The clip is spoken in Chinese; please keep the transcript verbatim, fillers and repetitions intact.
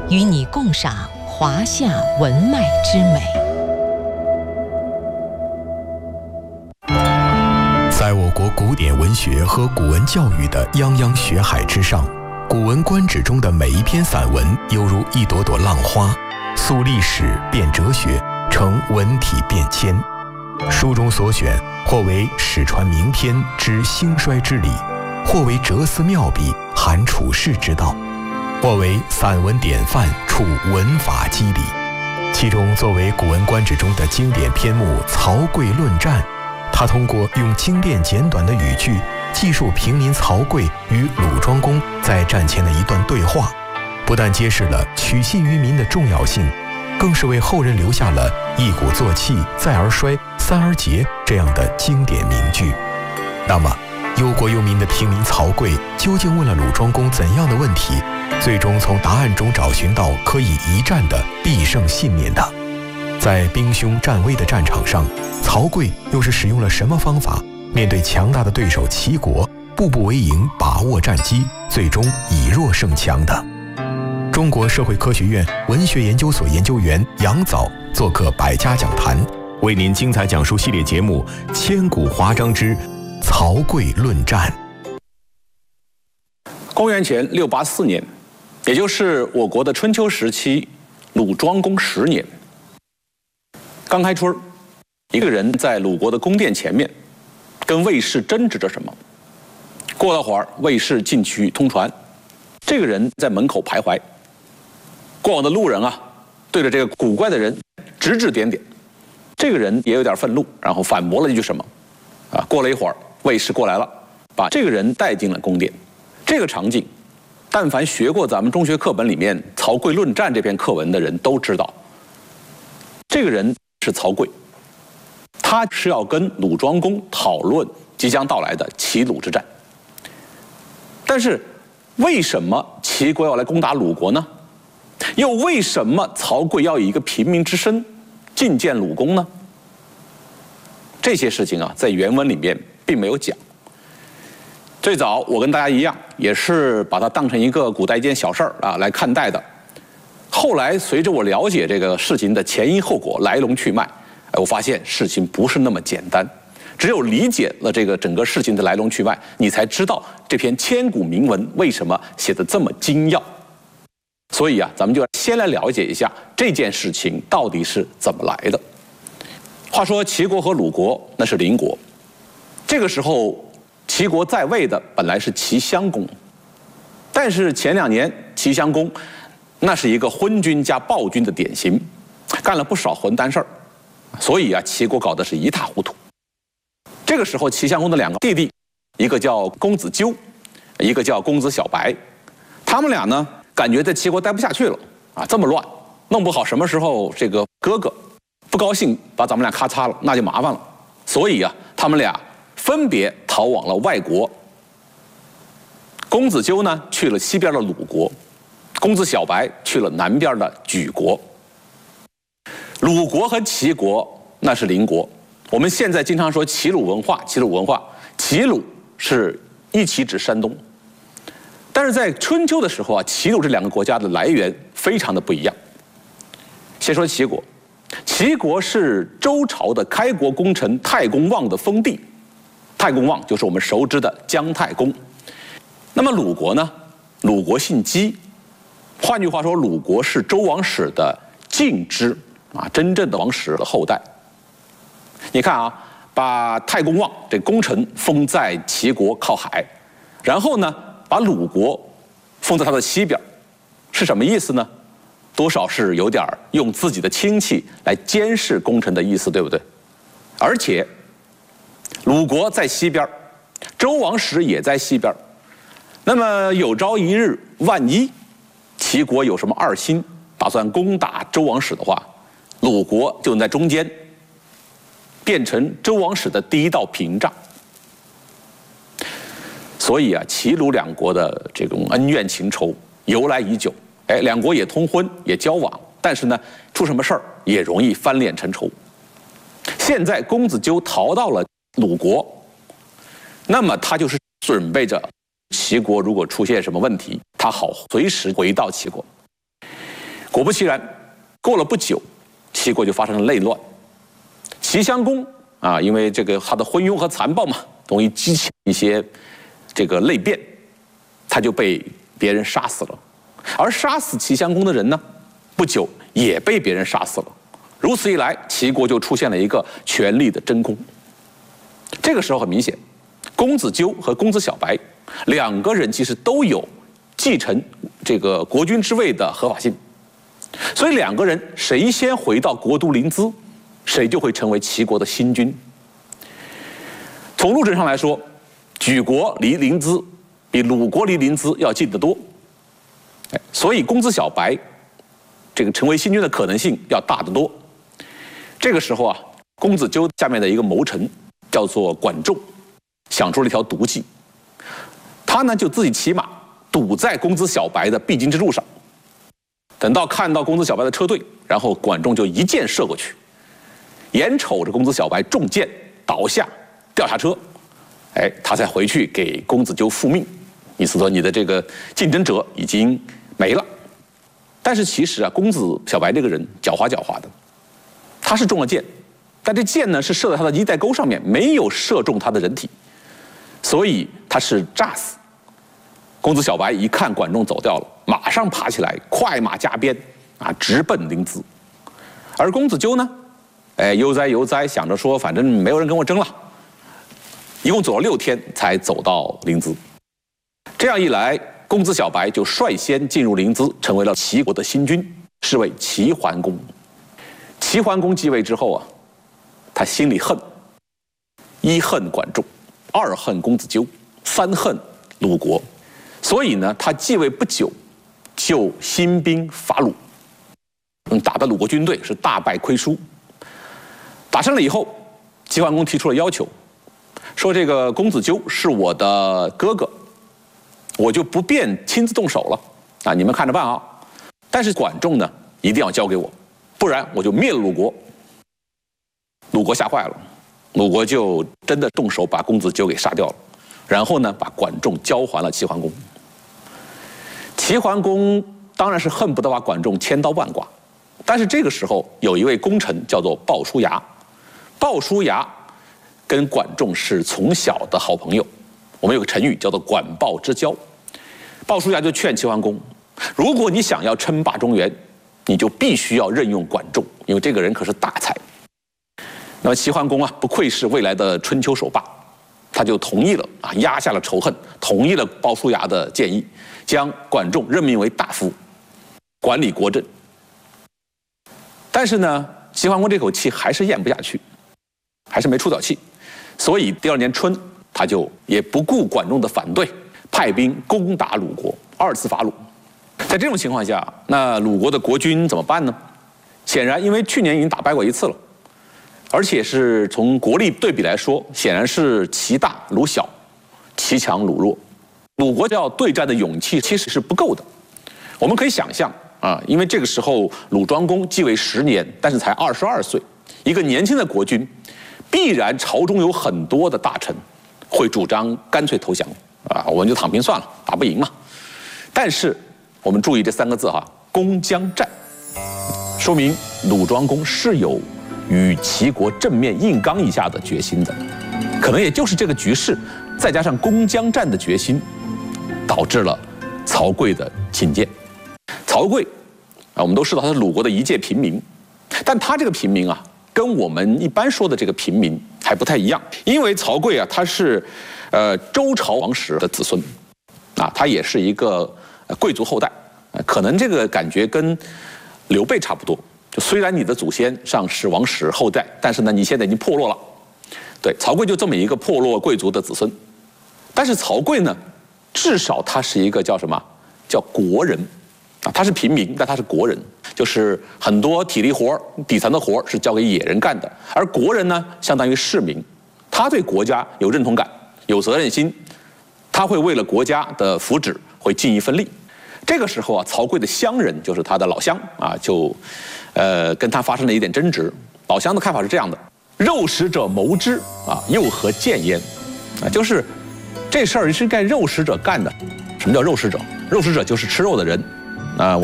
与你共赏华夏文脉之美。 在我国古典文学和古文教育的泱泱学海之上，《古文观止》中的每一篇散文犹如一朵朵浪花，溯历史变哲学，成文体变迁。书中所选，或为史传名篇知兴衰之理，或为哲思妙笔含处世之道，或为散文典范处文法机理。其中作为《古文观止》中的经典篇目《曹刿论战》，他通过用精炼简短的语句记述平民曹刿与鲁庄公在战前的一段对话，不但揭示了取信于民的重要性，更是为后人留下了一鼓作气，再而衰，三而竭这样的经典名句。那么忧国忧民的平民曹刿究竟问了鲁庄公怎样的问题，最终从答案中找寻到可以一战的必胜信念的？在兵凶战危的战场上，曹刿又是使用了什么方法，面对强大的对手齐国，步步为营，把握战机，最终以弱胜强的？中国社会科学院文学研究所研究员杨藻做客百家讲坛，为您精彩讲述系列节目《千古华章之曹刿论战》。 公元前六八四年，也就是我国的春秋时期，鲁庄公十年。刚开春，一个人在鲁国的宫殿前面，跟卫士争执着什么。过了会儿，卫士进去通传，这个人在门口徘徊。过往的路人啊，对着这个古怪的人指指点点。这个人也有点愤怒，然后反驳了一句什么。啊，过了一会儿，卫士过来了，把这个人带进了宫殿。这个场景，但凡学过咱们中学课本里面《曹刿论战》这篇课文的人都知道，这个人是曹刿，他是要跟鲁庄公讨论即将到来的齐鲁之战。但是，为什么齐国要来攻打鲁国呢？又为什么曹刿要以一个平民之身觐见鲁公呢？这些事情啊，在原文里面并没有讲。最早我跟大家一样，也是把它当成一个古代一件小事儿啊来看待的。后来随着我了解这个事情的前因后果、来龙去脉，我发现事情不是那么简单。只有理解了这个整个事情的来龙去脉，你才知道这篇千古名文为什么写得这么精要。所以啊，咱们就先来了解一下这件事情到底是怎么来的。话说齐国和鲁国那是邻国，这个时候齐国在位的本来是齐襄公，但是前两年齐襄公那是一个昏君加暴君的典型，干了不少混蛋事儿，所以啊，齐国搞得是一塌糊涂。这个时候，齐襄公的两个弟弟，一个叫公子纠，一个叫公子小白，他们俩呢，感觉在齐国待不下去了啊，这么乱，弄不好什么时候这个哥哥不高兴，把咱们俩咔嚓了，那就麻烦了。所以啊，他们俩分别逃往了外国。公子纠呢，去了西边的鲁国，公子小白去了南边的莒国。鲁国和齐国那是邻国。我们现在经常说齐鲁文化，齐鲁文化，齐鲁是一起指山东。但是在春秋的时候啊，齐鲁这两个国家的来源非常的不一样。先说齐国，齐国是周朝的开国功臣太公望的封地，太公望就是我们熟知的姜太公。那么鲁国呢？鲁国姓姬，换句话说，鲁国是周王室的近支啊，真正的王室的后代。你看啊，把太公望这功臣封在齐国靠海，然后呢，把鲁国封在他的西边，是什么意思呢？多少是有点用自己的亲戚来监视功臣的意思，对不对？而且，鲁国在西边，周王室也在西边，那么有朝一日，万一齐国有什么二心，打算攻打周王室的话，鲁国就在中间，变成周王室的第一道屏障。所以啊，齐鲁两国的这种恩怨情仇由来已久。哎，两国也通婚也交往，但是呢，出什么事儿也容易翻脸成仇。现在公子纠逃到了鲁国，那么他就是准备着齐国如果出现什么问题，他好随时回到齐国。 果不其然，过了不久，齐国就发生了内乱。齐襄公啊，因为这个他的昏庸和残暴嘛，容易激起一些这个内变，他就被别人杀死了。而杀死齐襄公的人呢，不久也被别人杀死了。如此一来，齐国就出现了一个权力的真空。这个时候很明显，公子纠和公子小白两个人其实都有继承这个国君之位的合法性，所以两个人谁先回到国都临淄，谁就会成为齐国的新君。从路程上来说，莒国离临淄比鲁国离临淄要近得多，所以公子小白这个成为新君的可能性要大得多。这个时候啊，公子纠下面的一个谋臣叫做管仲，想出了一条毒计。他呢就自己骑马堵在公子小白的必经之路上，等到看到公子小白的车队，然后管仲就一箭射过去，眼瞅着公子小白中箭倒下掉下车，哎，他才回去给公子纠复命，意思说你的这个竞争者已经没了。但是其实啊，公子小白这个人狡猾狡猾的，他是中了箭，但这箭呢是射在他的衣带钩上面，没有射中他的人体，所以他是诈死。公子小白一看管仲走掉了，马上爬起来，快马加鞭啊，直奔临淄。而公子纠呢，哎，悠哉悠哉，想着说反正没有人跟我争了，一共走了六天才走到临淄。这样一来，公子小白就率先进入临淄，成为了齐国的新君，是为齐桓公。齐桓公继位之后啊，他心里恨，一恨管仲，二恨公子纠，三恨鲁国。所以呢，他继位不久，就兴兵伐鲁，嗯，打的鲁国军队是大败亏输。打胜了以后，齐桓公提出了要求，说这个公子纠是我的哥哥，我就不便亲自动手了，啊，你们看着办啊。但是管仲呢，一定要交给我，不然我就灭了鲁国。鲁国吓坏了，鲁国就真的动手把公子纠给杀掉了，然后呢，把管仲交还了齐桓公。齐桓公当然是恨不得把管仲千刀万剐，但是这个时候有一位功臣叫做鲍叔牙，鲍叔牙跟管仲是从小的好朋友，我们有个成语叫做管鲍之交。鲍叔牙就劝齐桓公，如果你想要称霸中原，你就必须要任用管仲，因为这个人可是大才。那么齐桓公啊，不愧是未来的春秋首霸，他就同意了啊，压下了仇恨，同意了鲍叔牙的建议，将管仲任命为大夫，管理国政。但是呢，齐桓公这口气还是咽不下去，还是没出脚气，所以第二年春，他就也不顾管仲的反对，派兵攻打鲁国，二次伐鲁。在这种情况下，那鲁国的国君怎么办呢？显然，因为去年已经打败过一次了，而且是从国力对比来说，显然是齐大鲁小，齐强鲁弱。鲁国要对战的勇气其实是不够的。我们可以想象啊，因为这个时候鲁庄公继位十年，但是才二十二岁，一个年轻的国君，必然朝中有很多的大臣会主张干脆投降啊，我们就躺平算了，打不赢嘛。但是我们注意这三个字哈，攻将战，说明鲁庄公是有与齐国正面硬刚一下的决心的。可能也就是这个局势，再加上攻将战的决心，导致了曹刿的进谏。曹刿啊，我们都知道他是鲁国的一介平民，但他这个平民啊，跟我们一般说的这个平民还不太一样，因为曹刿啊，他是呃周朝王室的子孙，啊，他也是一个贵族后代，可能这个感觉跟刘备差不多。就虽然你的祖先上是王室后代，但是呢，你现在已经破落了。对，曹刿就这么一个破落贵族的子孙，但是曹刿呢，至少他是一个叫什么？叫国人啊，他是平民，但他是国人，就是很多体力活、底层的活是交给野人干的，而国人呢，相当于市民，他对国家有认同感、有责任心，他会为了国家的福祉会尽一份力。这个时候啊，曹刿的乡人就是他的老乡啊，就呃跟他发生了一点争执。老乡的看法是这样的：肉食者谋之啊，又何见焉？啊，就是这事儿是该肉食者干的。什么叫肉食者？肉食者就是吃肉的人啊。我